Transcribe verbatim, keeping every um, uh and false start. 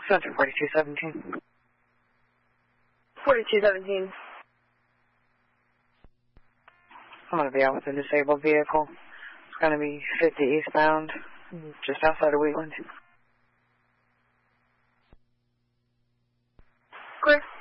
Center forty-two seventeen. forty-two seventeen. I'm going to be out with a disabled vehicle. It's going to be fifty eastbound, just outside of Wheatland. Clear.